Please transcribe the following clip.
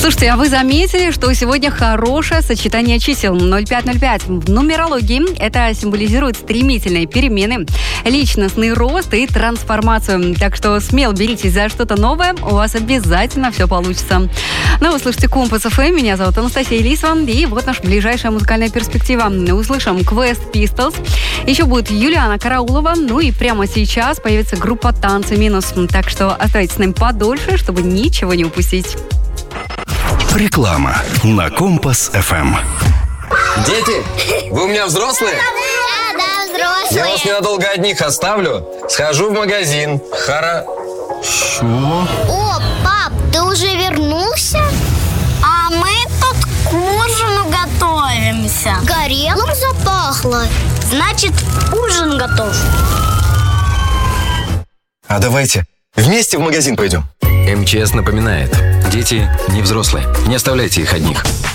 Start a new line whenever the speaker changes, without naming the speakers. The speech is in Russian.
Слушайте, а вы заметили, что сегодня хорошее сочетание чисел 0505? В нумерологии это символизирует стремительные перемены, личностный рост и трансформацию. Так что смело беритесь за что-то новое, у вас обязательно все получится. Ну, вы слушаете Компас ФМ, меня зовут Анастасия Лисова, и вот наша ближайшая музыкальная перспектива. Услышим Quest Pistols, еще будет Юлиана Караулова, ну и прямо сейчас появится группа «Танцы минус». Так что оставайтесь с нами подольше, чтобы ничего не упустить.
Реклама на Компас ФМ.
Дети, вы у меня взрослые?
Да, взрослые.
Я вас ненадолго одних оставлю. Схожу в магазин. Хорошо.
О, пап, ты уже вернулся?
А мы тут к ужину готовимся.
Горелым запахло.
Значит, ужин готов.
А давайте вместе в магазин пойдем.
МЧС напоминает: дети не взрослые. Не оставляйте их одних.